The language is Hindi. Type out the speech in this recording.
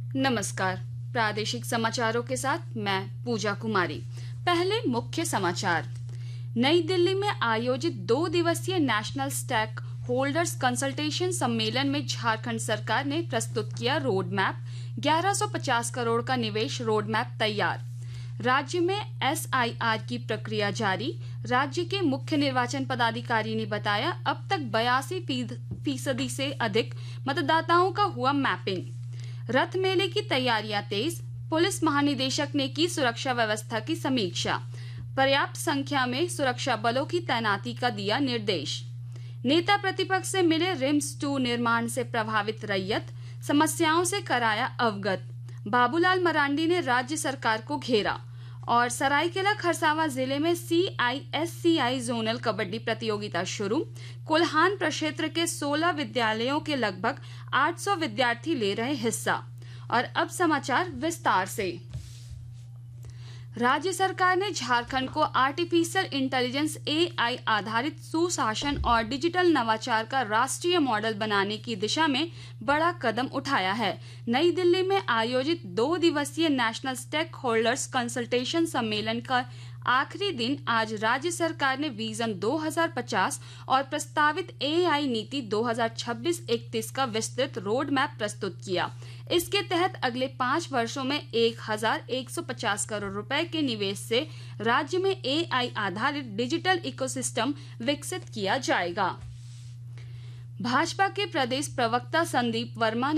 नमस्कार। प्रादेशिक समाचारों के साथ मैं पूजा कुमारी। पहले मुख्य समाचार। नई दिल्ली में आयोजित 2 दिवसीय नेशनल स्टेक होल्डर्स कंसल्टेशन सम्मेलन में झारखंड सरकार ने प्रस्तुत किया रोड मैप। 1150 करोड़ का निवेश रोड मैप तैयार। राज्य में SIR की प्रक्रिया जारी। राज्य के मुख्य निर्वाचन पदाधिकारी ने बताया अब तक 82% से अधिक मतदाताओं का हुआ मैपिंग। रथ मेले की तैयारियां तेज। पुलिस महानिदेशक ने की सुरक्षा व्यवस्था की समीक्षा। पर्याप्त संख्या में सुरक्षा बलों की तैनाती का दिया निर्देश। नेता प्रतिपक्ष से मिले रिम्स 2 निर्माण से प्रभावित रैयत, समस्याओं से कराया अवगत। बाबूलाल मरांडी ने राज्य सरकार को घेरा। और सरायकेला खरसावां जिले में CISCI जोनल कबड्डी प्रतियोगिता शुरू। कोल्हान प्रक्षेत्र के 16 विद्यालयों के लगभग 800 विद्यार्थी ले रहे हिस्सा। और अब समाचार विस्तार से। राज्य सरकार ने झारखंड को आर्टिफिशियल इंटेलिजेंस AI आधारित सुशासन और डिजिटल नवाचार का राष्ट्रीय मॉडल बनाने की दिशा में बड़ा कदम उठाया है। नई दिल्ली में आयोजित 2 दिवसीय नेशनल स्टेक होल्डर्स कंसल्टेशन सम्मेलन का आखिरी दिन आज राज्य सरकार ने विजन 2050 और प्रस्तावित AI नीति 2026-31 का विस्तृत रोड मैप प्रस्तुत किया। इसके तहत अगले 5 वर्षों में 1150 करोड़ रुपए के निवेश से राज्य में AI आधारित डिजिटल इकोसिस्टम विकसित किया जाएगा। भाजपा के प्रदेश प्रवक्ता संदीप वर्मा ने